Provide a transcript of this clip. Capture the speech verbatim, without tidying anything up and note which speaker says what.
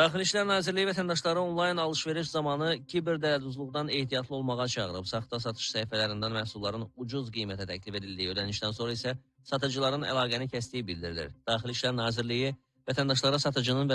Speaker 1: Daxili İşlər Nazirliyi vətəndaşları onlayn alış-veriş zamanı kiber dələduzluqdan ehtiyatlı olmağa çağırıb. Saxta satış səhifələrindən məhsulların ucuz qiymətə təklif edildiyi ödənişdən sonra isə satıcıların əlaqəni kəsdiyi bildirilir. Daxili İşlər Nazirliyi vətəndaşlara satıcının